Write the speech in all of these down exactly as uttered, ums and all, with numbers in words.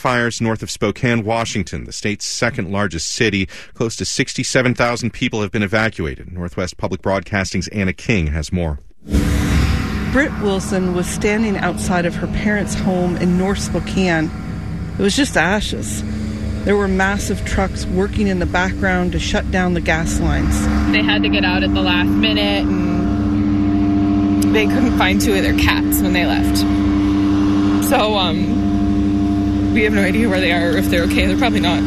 fires north of Spokane, Washington, the state's second largest city. Close to sixty-seven thousand people have been evacuated. Northwest Public Broadcasting's Anna King has more. Britt Wilson was standing outside of her parents' home in North Spokane. It was just ashes. There were massive trucks working in the background to shut down the gas lines. They had to get out at the last minute, and they couldn't find two of their cats when they left. So, um, we have no idea where they are or if they're okay. They're probably not.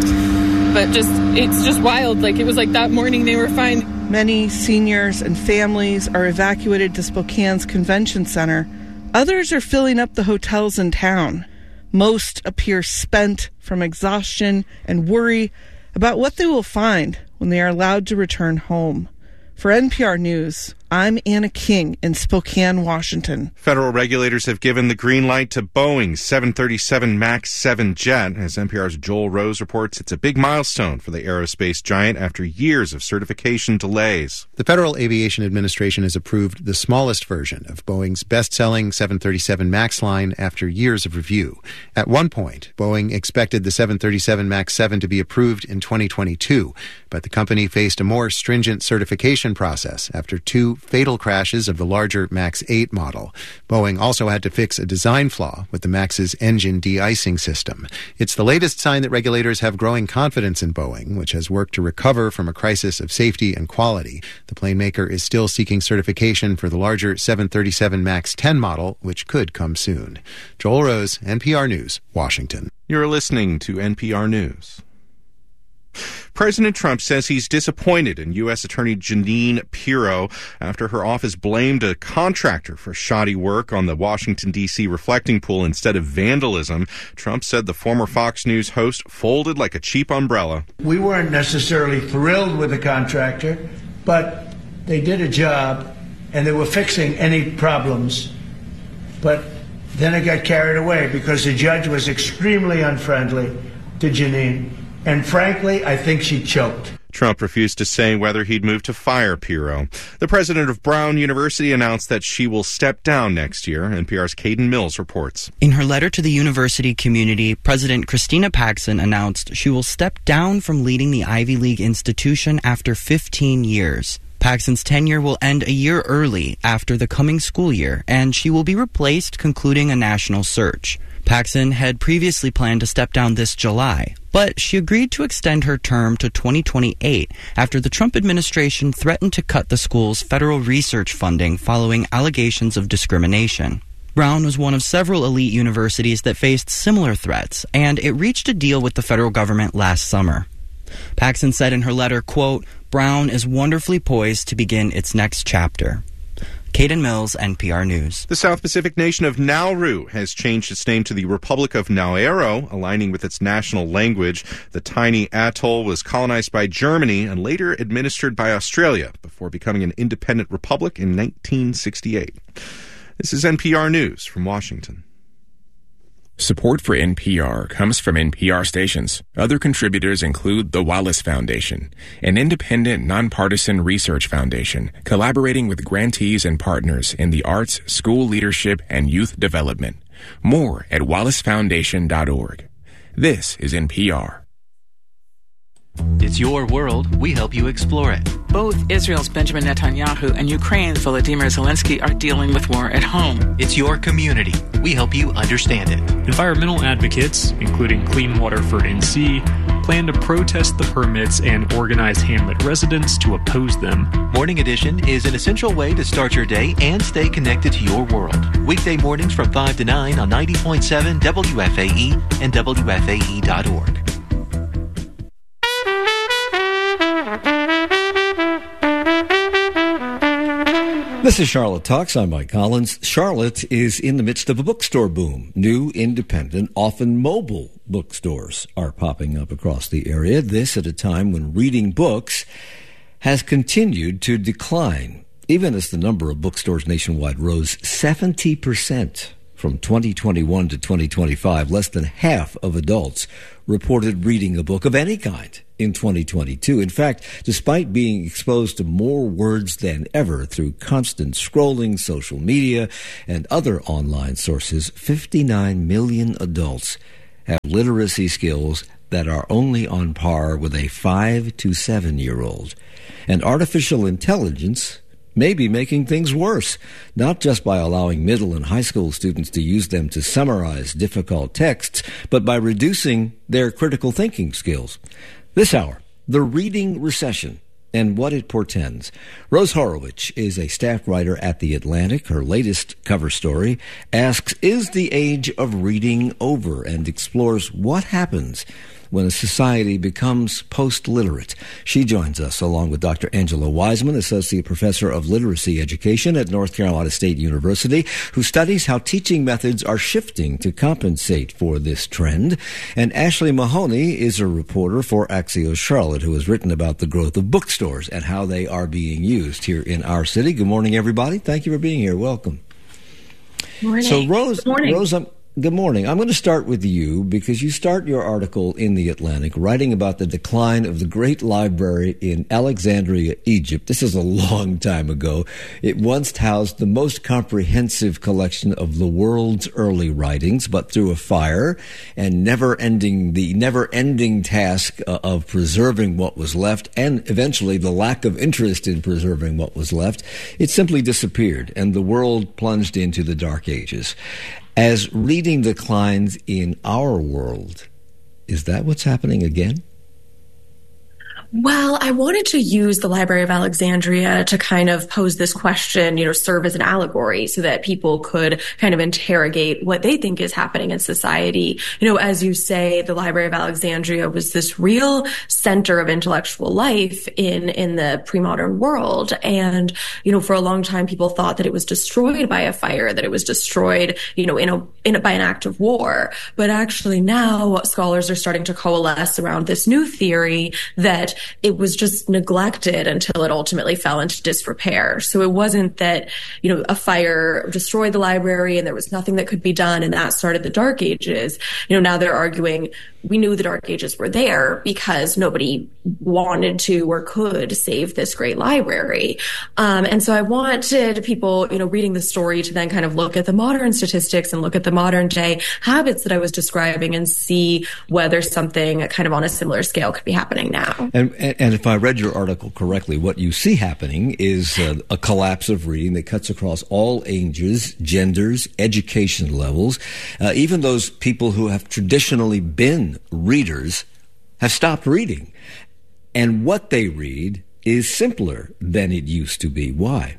But just, it's just wild. Like, it was like that morning they were fine. Many seniors and families are evacuated to Spokane's convention center. Others are filling up the hotels in town. Most appear spent from exhaustion and worry about what they will find when they are allowed to return home. For N P R News, I'm Anna King in Spokane, Washington. Federal regulators have given the green light to Boeing's seven thirty-seven MAX seven jet. As N P R's Joel Rose reports, it's a big milestone for the aerospace giant after years of certification delays. The Federal Aviation Administration has approved the smallest version of Boeing's best-selling seven thirty-seven MAX line after years of review. At one point, Boeing expected the seven thirty-seven MAX seven to be approved in twenty twenty-two, but the company faced a more stringent certification process after two fatal crashes of the larger MAX eight model. Boeing also had to fix a design flaw with the MAX's engine de-icing system. It's the latest sign that regulators have growing confidence in Boeing, which has worked to recover from a crisis of safety and quality. The plane maker is still seeking certification for the larger seven thirty-seven MAX ten model, which could come soon. Joel Rose, N P R News, Washington. You're listening to N P R News. President Trump says he's disappointed in U S Attorney Jeanine Pirro after her office blamed a contractor for shoddy work on the Washington, D C reflecting pool instead of vandalism. Trump said the former Fox News host folded like a cheap umbrella. We weren't necessarily thrilled with the contractor, but they did a job and they were fixing any problems. But then it got carried away because the judge was extremely unfriendly to Jeanine. And frankly, I think she choked. Trump refused to say whether he'd move to fire Pirro. The president of Brown University announced that she will step down next year. N P R's Caden Mills reports. In her letter to the university community, President Christina Paxson announced she will step down from leading the Ivy League institution after fifteen years. Paxson's tenure will end a year early after the coming school year, and she will be replaced concluding a national search. Paxson had previously planned to step down this July, but she agreed to extend her term to twenty twenty-eight after the Trump administration threatened to cut the school's federal research funding following allegations of discrimination. Brown was one of several elite universities that faced similar threats, and it reached a deal with the federal government last summer. Paxson said in her letter, quote, "Brown is wonderfully poised to begin its next chapter." Caden Mills, N P R News. The South Pacific nation of Nauru has changed its name to the Republic of Nauru, aligning with its national language. The tiny atoll was colonized by Germany and later administered by Australia before becoming an independent republic in nineteen sixty-eight. This is N P R News from Washington. Support for N P R comes from N P R stations. Other contributors include the Wallace Foundation, an independent, nonpartisan research foundation collaborating with grantees and partners in the arts, school leadership, and youth development. More at wallace foundation dot org. This is N P R. It's your world. We help you explore it. Both Israel's Benjamin Netanyahu and Ukraine's Volodymyr Zelensky are dealing with war at home. It's your community. We help you understand it. Environmental advocates, including Clean Water for N C, plan to protest the permits and organize Hamlet residents to oppose them. Morning Edition is an essential way to start your day and stay connected to your world. Weekday mornings from five to nine on ninety point seven W F A E and W F A E dot org. This is Charlotte Talks. I'm Mike Collins. Charlotte is in the midst of a bookstore boom. New, independent, often mobile bookstores are popping up across the area. This at a time when reading books has continued to decline, even as the number of bookstores nationwide rose seventy percent from twenty twenty-one to twenty twenty-five. Less than half of adults reported reading a book of any kind in twenty twenty-two. In fact, despite being exposed to more words than ever through constant scrolling, social media, and other online sources, fifty-nine million adults have literacy skills that are only on par with a five to seven year old. And artificial intelligence may be making things worse, not just by allowing middle and high school students to use them to summarize difficult texts, but by reducing their critical thinking skills. This hour, the reading recession and what it portends. Rose Horowitz is a staff writer at The Atlantic. Her latest cover story asks, is the age of reading over? And explores what happens when a society becomes post-literate. She joins us along with Doctor Angela Wiseman, Associate Professor of Literacy Education at North Carolina State University, who studies how teaching methods are shifting to compensate for this trend. And Ashley Mahoney is a reporter for Axios Charlotte, who has written about the growth of bookstores and how they are being used here in our city. Good morning, everybody. Thank you for being here. Welcome. Morning. So, Rose, Good morning. Rose, I'm Good morning. I'm going to start with you because you start your article in The Atlantic writing about the decline of the Great Library in Alexandria, Egypt. This is a long time ago. It once housed the most comprehensive collection of the world's early writings, but through a fire and never-ending, the never-ending task uh, of preserving what was left, and eventually the lack of interest in preserving what was left, it simply disappeared, and the world plunged into the Dark Ages. As reading declines in our world, is that what's happening again? Well, I wanted to use the Library of Alexandria to kind of pose this question, you know, serve as an allegory so that people could kind of interrogate what they think is happening in society. You know, as you say, the Library of Alexandria was this real center of intellectual life in, in the pre-modern world. And, you know, for a long time, people thought that it was destroyed by a fire, that it was destroyed, you know, in a, in a, by an act of war. But actually now scholars are starting to coalesce around this new theory that it was just neglected until it ultimately fell into disrepair. So it wasn't that, you know, a fire destroyed the library and there was nothing that could be done and that started the Dark Ages. You know, now they're arguing we knew the Dark Ages were there because nobody wanted to or could save this great library. Um, and so I wanted people, you know, reading the story to then kind of look at the modern statistics and look at the modern day habits that I was describing and see whether something kind of on a similar scale could be happening now. And, and if I read your article correctly, what you see happening is uh, a collapse of reading that cuts across all ages, genders, education levels. Uh, even those people who have traditionally been readers have stopped reading. And what they read is simpler than it used to be. Why?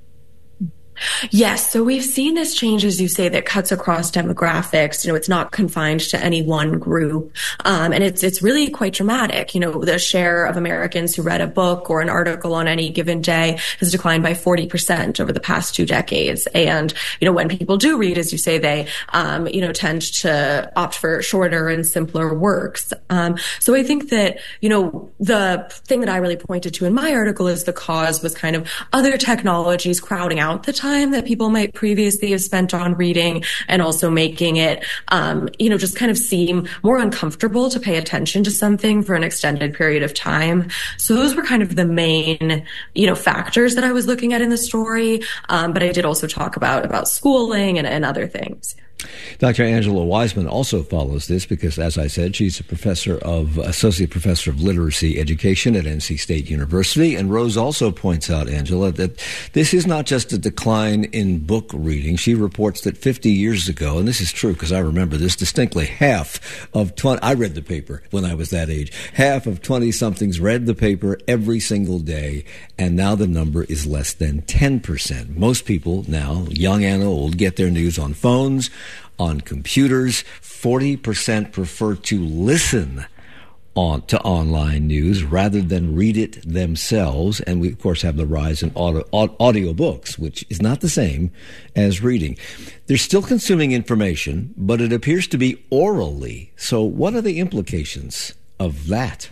Yes. So we've seen this change, as you say, that cuts across demographics. You know, it's not confined to any one group. Um, and it's, it's really quite dramatic. You know, the share of Americans who read a book or an article on any given day has declined by forty percent over the past two decades. And, you know, when people do read, as you say, they, um, you know, tend to opt for shorter and simpler works. Um, so I think that, you know, the thing that I really pointed to in my article is the cause was kind of other technologies crowding out the time that people might previously have spent on reading and also making it, um, you know, just kind of seem more uncomfortable to pay attention to something for an extended period of time. So those were kind of the main, you know, factors that I was looking at in the story. Um, but I did also talk about, about schooling and, and other things. Doctor Angela Wiseman also follows this because, as I said, she's a professor of associate professor of literacy education at N C State University. And Rose also points out, Angela, that this is not just a decline in book reading. She reports that fifty years ago, and this is true because I remember this distinctly, half of twenty, I read the paper when I was that age, half of twenty-somethings read the paper every single day, and now the number is less than ten percent. Most people now, young and old, get their news on phones, on computers. forty percent prefer to listen on to online news rather than read it themselves. And we, of course, have the rise in audio, audio books, which is not the same as reading. They're still consuming information, but it appears to be orally. So what are the implications of that?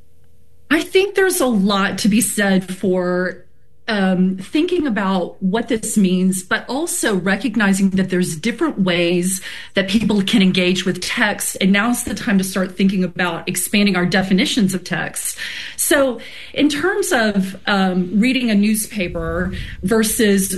I think there's a lot to be said for Um, thinking about what this means, but also recognizing that there's different ways that people can engage with text. And now's the time to start thinking about expanding our definitions of text. So in terms of um, reading a newspaper versus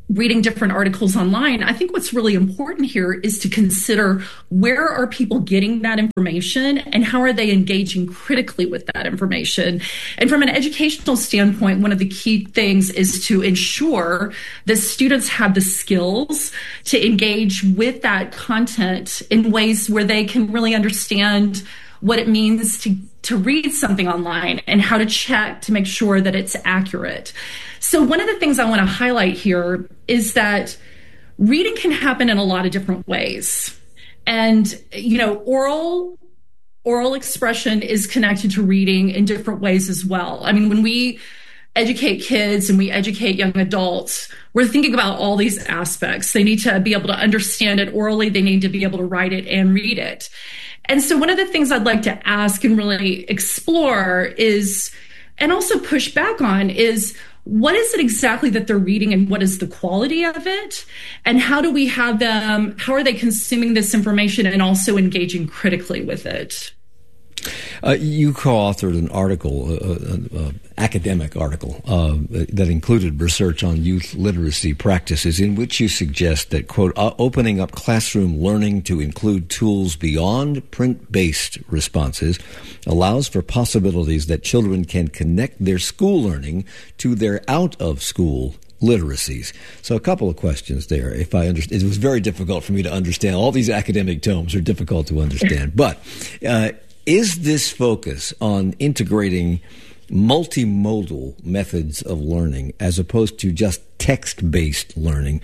reading different articles online, I think what's really important here is to consider where are people getting that information and how are they engaging critically with that information. And from an educational standpoint, one of the key things is to ensure that students have the skills to engage with that content in ways where they can really understand what it means to, to read something online and how to check to make sure that it's accurate. So one of the things I want to highlight here is that reading can happen in a lot of different ways. And, you know, oral oral expression is connected to reading in different ways as well. I mean, when we educate kids and we educate young adults, we're thinking about all these aspects. They need to be able to understand it orally. They need to be able to write it and read it. And so one of the things I'd like to ask and really explore is, and also push back on, is what is it exactly that they're reading and what is the quality of it? And how do we have them, how are they consuming this information and also engaging critically with it? Uh, you co-authored an article, an uh, uh, academic article, uh, that included research on youth literacy practices in which you suggest that, quote, uh, opening up classroom learning to include tools beyond print-based responses allows for possibilities that children can connect their school learning to their out-of-school literacies. So a couple of questions there. If I understand, it was very difficult for me to understand. All these academic tomes are difficult to understand, but uh, is this focus on integrating multimodal methods of learning as opposed to just text-based learning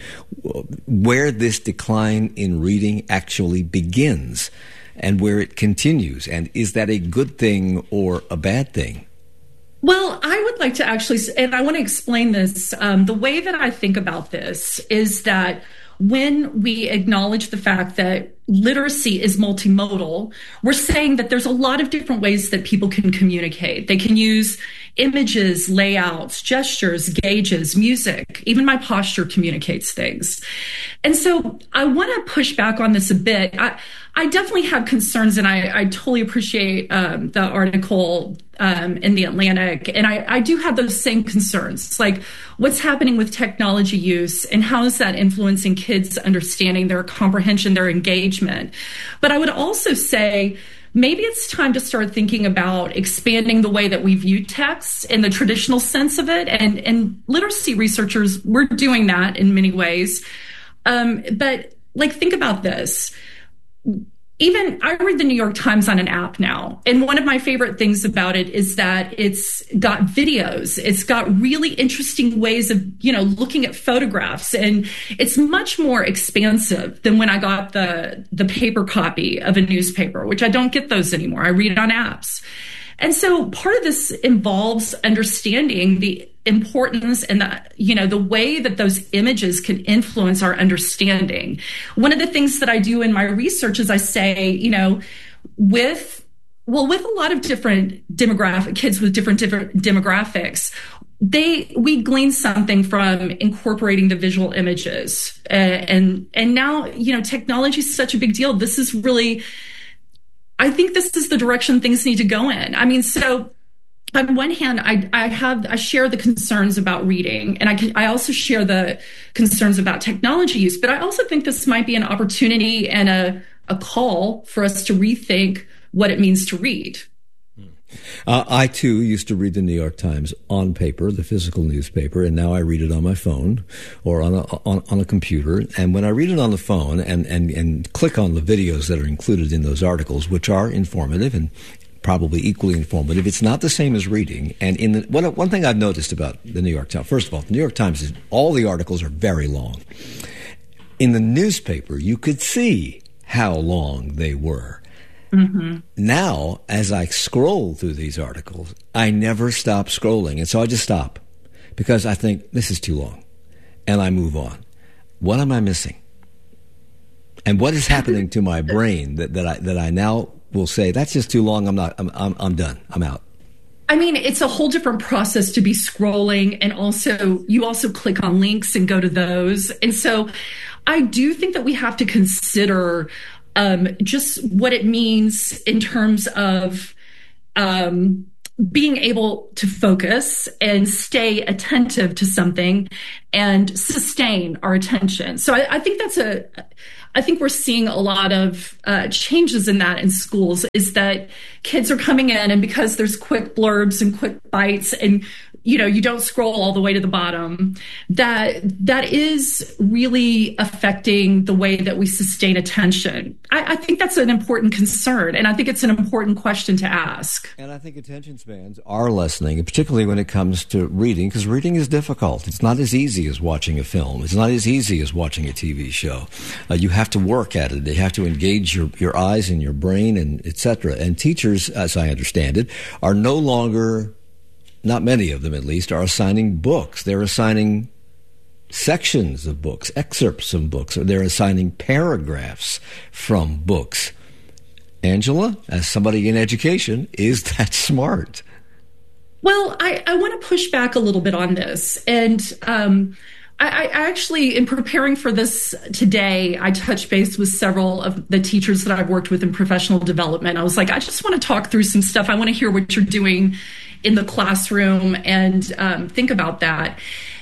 where this decline in reading actually begins and where it continues? And is that a good thing or a bad thing? Well, I would like to actually, and I want to explain this. Um, the way that I think about this is that when we acknowledge the fact that literacy is multimodal, we're saying that there's a lot of different ways that people can communicate. They can use images, layouts, gestures, gauges, music. Even my posture communicates things. And so I want to push back on this a bit. I, I definitely have concerns, and I, I totally appreciate um, the article um, in The Atlantic. And I, I do have those same concerns. It's like, what's happening with technology use and how is that influencing kids' understanding, their comprehension, their engagement? But I would also say, maybe it's time to start thinking about expanding the way that we view text in the traditional sense of it. And, and literacy researchers, we're doing that in many ways. Um, but like, think about this. Even I read the New York Times on an app now. And one of my favorite things about it is that it's got videos. It's got really interesting ways of, you know, looking at photographs. And it's much more expansive than when I got the, the paper copy of a newspaper, which I don't get those anymore. I read it on apps. And so part of this involves understanding the importance and the, you know, the way that those images can influence our understanding. One of the things that I do in my research is I say, you know, with, well, with a lot of different demographic kids with different, different demographics, they, we glean something from incorporating the visual images. Uh, and, and now, you know, technology is such a big deal. This is really, I think this is the direction things need to go in. I mean, so on one hand, I, I have, I share the concerns about reading, and I can, I also share the concerns about technology use, but I also think this might be an opportunity and a, a call for us to rethink what it means to read. Uh, I, too, used to read the New York Times on paper, the physical newspaper, and now I read it on my phone or on a, on, on a computer. And when I read it on the phone and, and, and click on the videos that are included in those articles, which are informative and probably equally informative, it's not the same as reading. And in the, one, one thing I've noticed about the New York Times, first of all, the New York Times, is all the articles are very long. In the newspaper, you could see how long they were. Mm-hmm. Now, as I scroll through these articles, I never stop scrolling. And so I just stop because I think this is too long and I move on. What am I missing? And what is happening to my brain that, that I, that I now will say, that's just too long. I'm not, I'm, I'm, I'm done. I'm out. I mean, it's a whole different process to be scrolling. And also, you also click on links and go to those. And so I do think that we have to consider Um, just what it means in terms of um, being able to focus and stay attentive to something and sustain our attention. So I, I think that's a, I think we're seeing a lot of uh, changes in that in schools, is that kids are coming in, and because there's quick blurbs and quick bites, and you know, you don't scroll all the way to the bottom, that that is really affecting the way that we sustain attention. I, I think that's an important concern, and I think it's an important question to ask. And I think attention spans are lessening, particularly when it comes to reading, because reading is difficult. It's not as easy as watching a film. It's not as easy as watching a T V show. Uh, you have to work at it. You have to engage your, your eyes and your brain, and et cetera. And teachers, as I understand it, are no longer, not many of them at least, are assigning books. They're assigning sections of books, excerpts of books, or they're assigning paragraphs from books. Angela, as somebody in education, is that smart? Well, I, I want to push back a little bit on this. And um, I, I actually, in preparing for this today, I touched base with several of the teachers that I've worked with in professional development. I was like, I just want to talk through some stuff. I want to hear what you're doing in the classroom and um, think about that.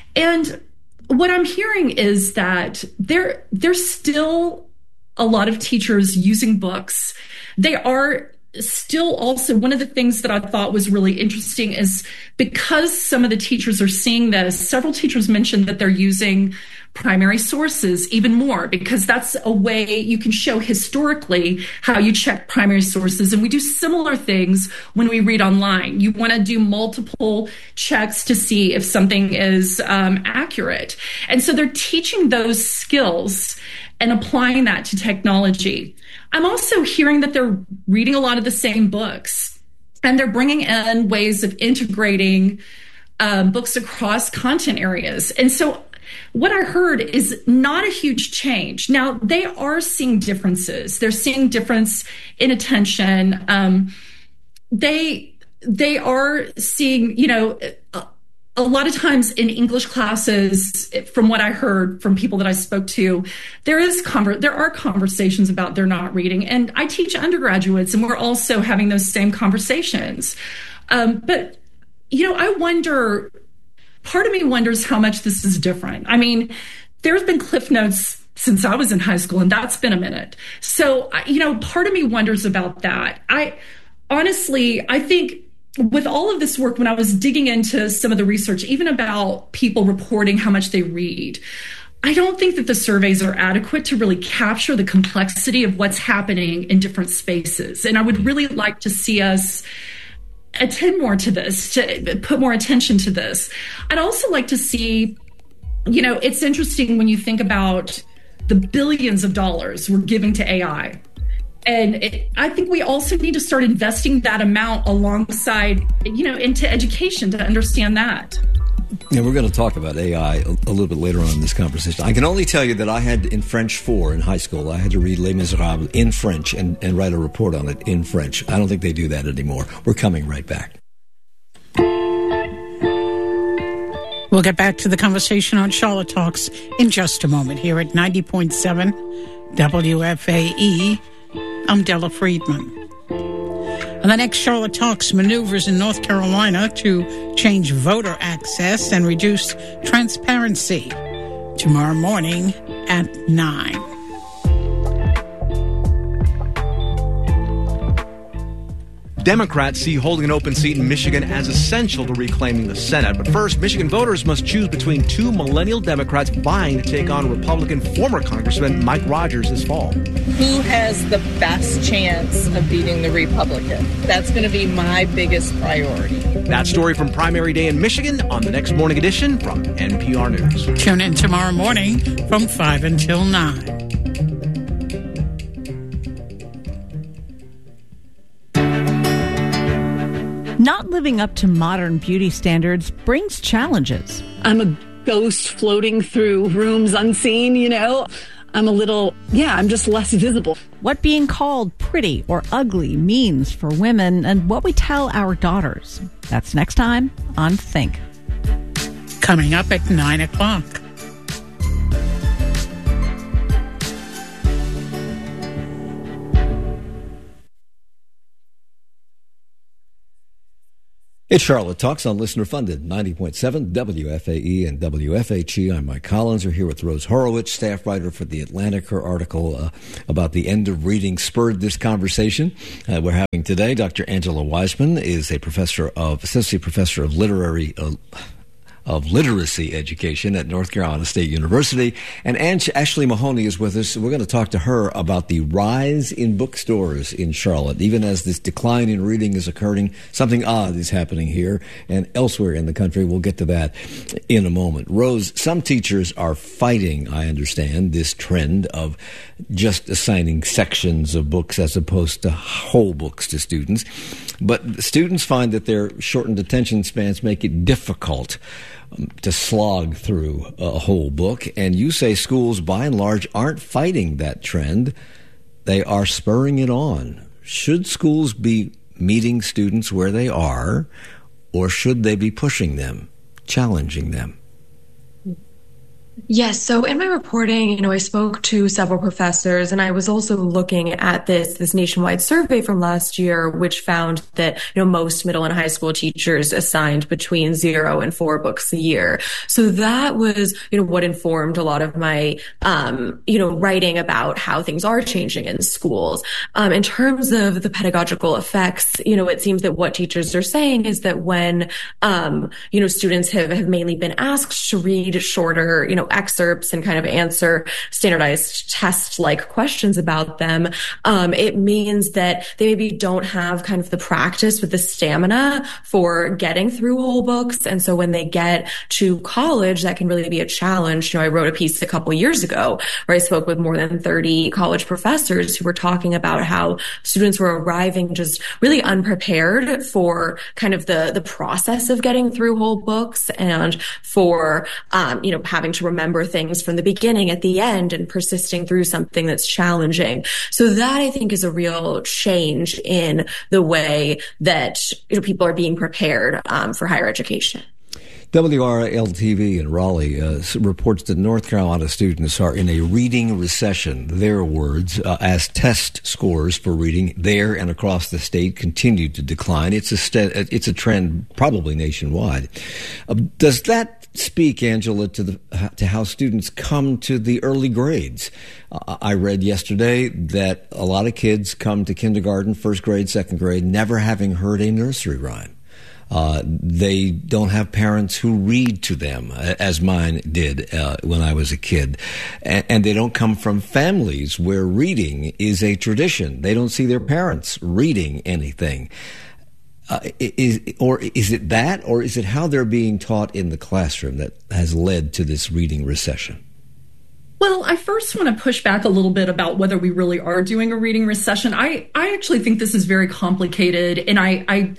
And what I'm hearing is that there, there's still a lot of teachers using books. They are still also, one of the things that I thought was really interesting is because some of the teachers are seeing this, several teachers mentioned that they're using primary sources even more, because that's a way you can show historically how you check primary sources. And we do similar things when we read online. You want to do multiple checks to see if something is um, accurate. And so they're teaching those skills and applying that to technology. I'm also hearing that they're reading a lot of the same books, and they're bringing in ways of integrating um, books across content areas. And so what I heard is not a huge change. Now, they are seeing differences. They're seeing difference in attention. Um, they they are seeing, you know, a, a lot of times in English classes, from what I heard from people that I spoke to, there is conver- there are conversations about they're not reading. And I teach undergraduates, and we're also having those same conversations. Um, but, you know, I wonder... Part of me wonders how much this is different. I mean, there's been Cliff Notes since I was in high school, and that's been a minute. So, you know, part of me wonders about that. I honestly, I think with all of this work, when I was digging into some of the research, even about people reporting how much they read, I don't think that the surveys are adequate to really capture the complexity of what's happening in different spaces. And I would really like to see us attend more to this, to put more attention to this. I'd also like to see, you know, it's interesting when you think about the billions of dollars we're giving to A I. And it, I think we also need to start investing that amount alongside, you know, into education to understand that. Yeah, we're going to talk about A I a, a little bit later on in this conversation. I can only tell you that I had in French four in high school, I had to read Les Miserables in French and, and write a report on it in French. I don't think they do that anymore. We're coming right back. We'll get back to the conversation on Charlotte Talks in just a moment here at ninety point seven W F A E. I'm Della Friedman. On the next Charlotte Talks, maneuvers in North Carolina to change voter access and reduce transparency. Tomorrow morning at nine. Democrats see holding an open seat in Michigan as essential to reclaiming the Senate. But first, Michigan voters must choose between two millennial Democrats vying to take on Republican former Congressman Mike Rogers this fall. Who has the best chance of beating the Republican? That's going to be my biggest priority. That story from primary day in Michigan on the next morning edition from N P R News. Tune in tomorrow morning from five until nine. Not living up to modern beauty standards brings challenges. I'm a ghost floating through rooms unseen, you know. I'm a little, yeah, I'm just less visible. What being called pretty or ugly means for women and what we tell our daughters. That's next time on Think. Coming up at nine o'clock. It's Charlotte Talks on listener-funded ninety point seven W F A E and W F H E. I'm Mike Collins. We're here with Rose Horowitz, staff writer for The Atlantic. Her article uh, about the end of reading spurred this conversation uh, we're having today. Doctor Angela Wiseman is a professor of, associate professor of literary uh, of literacy education at North Carolina State University. And Ange, Ashley Mahoney is with us. We're going to talk to her about the rise in bookstores in Charlotte. Even as this decline in reading is occurring, something odd is happening here and elsewhere in the country. We'll get to that in a moment. Rose, some teachers are fighting, I understand, this trend of just assigning sections of books as opposed to whole books to students. But students find that their shortened attention spans make it difficult um, to slog through a whole book. And you say schools, by and large, aren't fighting that trend. They are spurring it on. Should schools be meeting students where they are, or should they be pushing them, challenging them? Yes. So in my reporting, you know, I spoke to several professors, and I was also looking at this, this nationwide survey from last year, which found that, you know, most middle and high school teachers assigned between zero and four books a year. So that was, you know, what informed a lot of my, um, you know, writing about how things are changing in schools. Um, in terms of the pedagogical effects, you know, it seems that what teachers are saying is that when, um, you know, students have, have mainly been asked to read shorter, you know, excerpts and kind of answer standardized test-like questions about them, um, it means that they maybe don't have kind of the practice with the stamina for getting through whole books. And so when they get to college, that can really be a challenge. You know, I wrote a piece a couple years ago where I spoke with more than thirty college professors who were talking about how students were arriving just really unprepared for kind of the, the process of getting through whole books and for, um, you know, having to remember remember things from the beginning at the end and persisting through something that's challenging. So that, I think, is a real change in the way that, you know, people are being prepared um, for higher education. W R L T V in Raleigh uh, reports that North Carolina students are in a reading recession, their words, uh, as test scores for reading there and across the state continue to decline. It's a st- it's a trend probably nationwide. Uh, does that speak, Angela, to the to how students come to the early grades? Uh, I read yesterday that a lot of kids come to kindergarten, first grade, second grade, never having heard a nursery rhyme. Uh, they don't have parents who read to them, as mine did uh, when I was a kid. And, and they don't come from families where reading is a tradition. They don't see their parents reading anything. Uh, is, or is it that, or is it how they're being taught in the classroom that has led to this reading recession? Well, I first want to push back a little bit about whether we really are doing a reading recession. I, I actually think this is very complicated, and I, I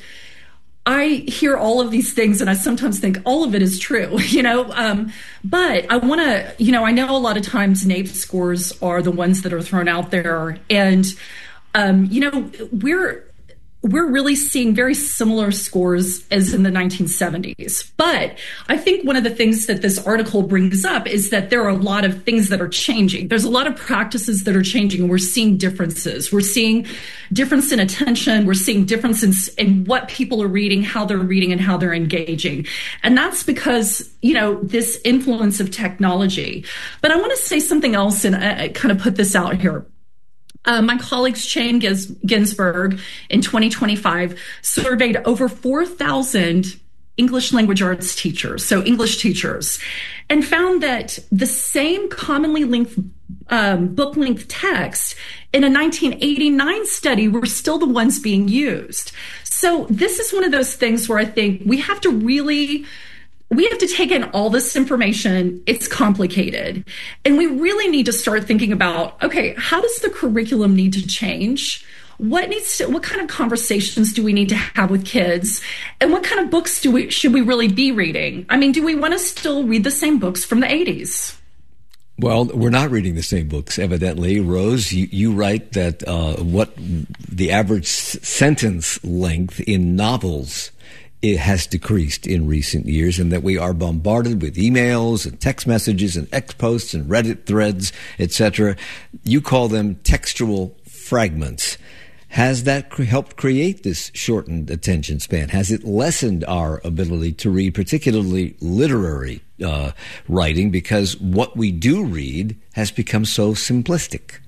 I hear all of these things, and I sometimes think all of it is true, you know, um, but I want to, you know, I know a lot of times NAEP scores are the ones that are thrown out there, and, um, you know, we're, we're really seeing very similar scores as in the nineteen seventies. But I think one of the things that this article brings up is that there are a lot of things that are changing. There's a lot of practices that are changing, and we're seeing differences. We're seeing difference in attention. We're seeing difference in, in what people are reading, how they're reading, and how they're engaging. And that's because, you know, this influence of technology. But I want to say something else and I, I kind of put this out here. Uh, my colleague Shane Ginsberg in twenty twenty-five surveyed over four thousand English language arts teachers, so English teachers, and found that the same commonly linked um, book length text in a nineteen eighty-nine study were still the ones being used. So this is one of those things where I think we have to really We have to take in all this information. It's complicated. And we really need to start thinking about, okay, how does the curriculum need to change? What needs to, what kind of conversations do we need to have with kids? And what kind of books do we, should we really be reading? I mean, do we want to still read the same books from the eighties? Well, we're not reading the same books, evidently. Rose, you, you write that uh, what the average s- sentence length in novels it has decreased in recent years, and that we are bombarded with emails and text messages and X posts and Reddit threads, et cetera. You call them textual fragments. Has that cr- helped create this shortened attention span? Has it lessened our ability to read, particularly literary uh, writing, because what we do read has become so simplistic?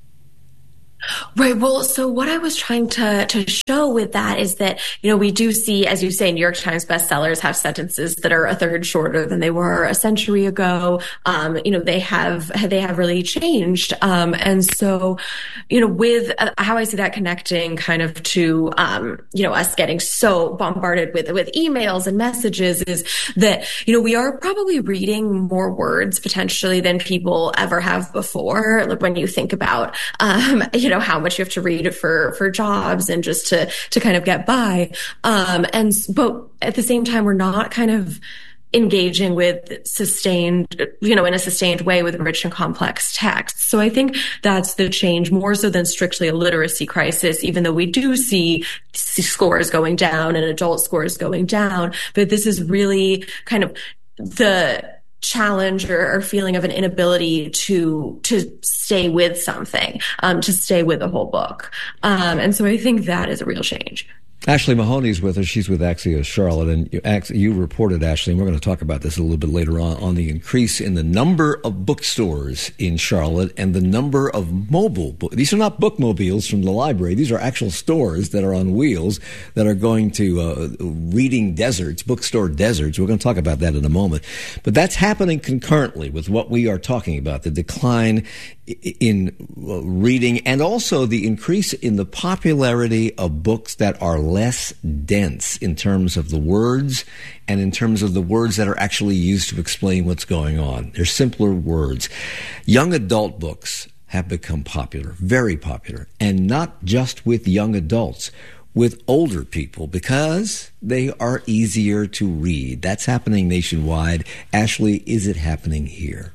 Right. Well, so what I was trying to, to show with that is that, you know, we do see, as you say, New York Times bestsellers have sentences that are a third shorter than they were a century ago. Um, you know, they have, they have really changed. Um, and so, you know, with uh, how I see that connecting kind of to, um, you know, us getting so bombarded with, with emails and messages is that, you know, we are probably reading more words potentially than people ever have before. Like when you think about, um, you know, know, how much you have to read for, for jobs and just to, to kind of get by. Um, and, but at the same time, we're not kind of engaging with sustained, you know, in a sustained way with rich and complex texts. So I think that's the change more so than strictly a literacy crisis, even though we do see scores going down and adult scores going down. But this is really kind of the challenge or, or feeling of an inability to to stay with something, um, to stay with the whole book. Um, and so I think that is a real change. Ashley Mahoney's with us. She's with Axios Charlotte. And you, you reported, Ashley, and we're going to talk about this a little bit later on, on the increase in the number of bookstores in Charlotte and the number of mobile books. These are not bookmobiles from the library. These are actual stores that are on wheels that are going to uh, reading deserts, bookstore deserts. We're going to talk about that in a moment. But that's happening concurrently with what we are talking about, the decline in reading and also the increase in the popularity of books that are less dense in terms of the words and in terms of the words that are actually used to explain what's going on. They're simpler words. Young adult books have become popular, very popular, and not just with young adults, with older people, because they are easier to read. That's happening nationwide. Ashley, is it happening here?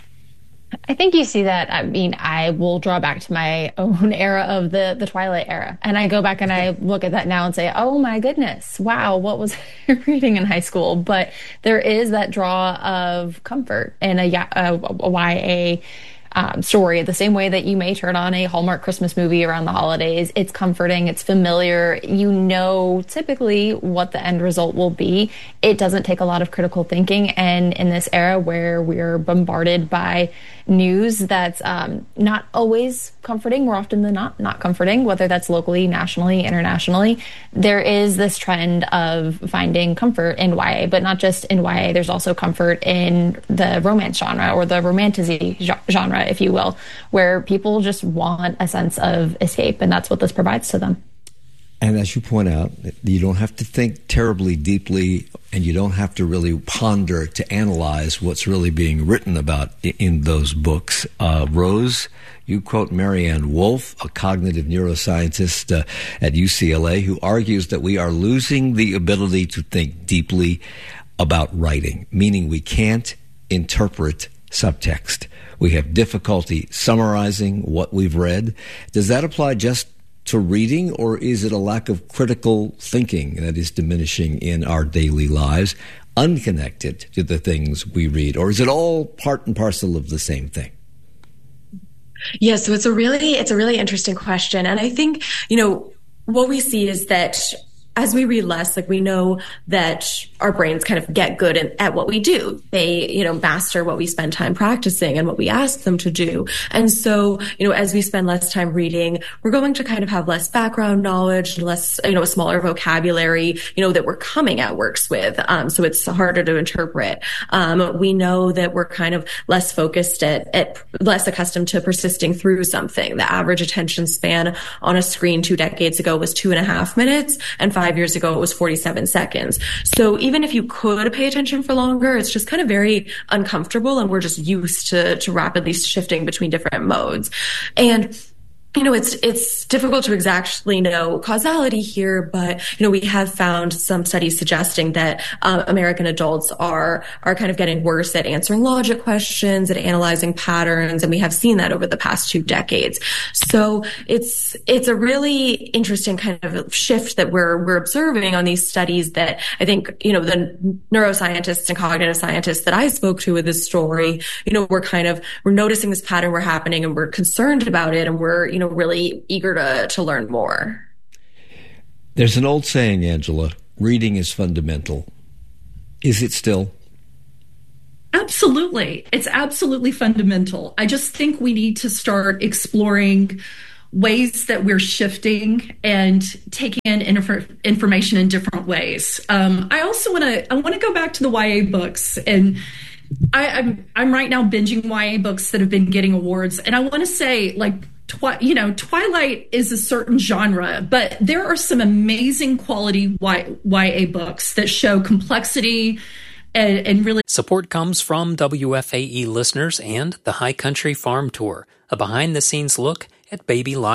I think you see that. I mean, I will draw back to my own era of the, the Twilight era. And I go back and I look at that now and say, oh my goodness, wow, what was I reading in high school? But there is that draw of comfort in a, a, a Y A Um, story, the same way that you may turn on a Hallmark Christmas movie around the holidays. It's comforting, it's familiar, you know typically what the end result will be. It doesn't take a lot of critical thinking, and in this era where we're bombarded by news that's um, not always comforting, more often than not, not comforting, whether that's locally, nationally, internationally, there is this trend of finding comfort in Y A, but not just in Y A. There's also comfort in the romance genre or the romantasy genre, if you will, where people just want a sense of escape, and that's what this provides to them. And as you point out, you don't have to think terribly deeply, and you don't have to really ponder to analyze what's really being written about in those books. Uh, Rose, you quote Marianne Wolf, a cognitive neuroscientist uh, at U C L A, who argues that we are losing the ability to think deeply about writing, meaning we can't interpret subtext. We have difficulty summarizing what we've read. Does that apply just to reading, or is it a lack of critical thinking that is diminishing in our daily lives, unconnected to the things we read? Or is it all part and parcel of the same thing? Yeah, so it's a really, it's a really interesting question. And I think, you know, what we see is that as we read less, like we know that our brains kind of get good at, at what we do. They, you know, master what we spend time practicing and what we ask them to do. And so, you know, as we spend less time reading, we're going to kind of have less background knowledge, less, you know, a smaller vocabulary, you know, that we're coming at works with. Um, so it's harder to interpret. Um, we know that we're kind of less focused at, at less accustomed to persisting through something. The average attention span on a screen two decades ago was two and a half minutes, and five years ago it was forty-seven seconds. So even if you could pay attention for longer, it's just kind of very uncomfortable, and we're just used to, to rapidly shifting between different modes. And you know, it's, it's difficult to exactly know causality here, but, you know, we have found some studies suggesting that, uh, American adults are, are kind of getting worse at answering logic questions, at analyzing patterns, and we have seen that over the past two decades. So it's, it's a really interesting kind of shift that we're, we're observing on these studies that I think, you know, the neuroscientists and cognitive scientists that I spoke to with this story, you know, we're kind of, we're noticing this pattern we're happening, and we're concerned about it, and we're, you know, really eager to, to learn more. There's an old saying, Angela, reading is fundamental. Is it still? Absolutely. It's absolutely fundamental. I just think we need to start exploring ways that we're shifting and taking in inf- information in different ways. Um, I also want to I want to go back to the Y A books, and I, I'm I'm right now binging Y A books that have been getting awards, and I want to say, like, twi- you know, Twilight is a certain genre, but there are some amazing quality y- YA books that show complexity. And, and really, support comes from W F A E listeners and the High Country Farm Tour, a behind-the-scenes look at baby life.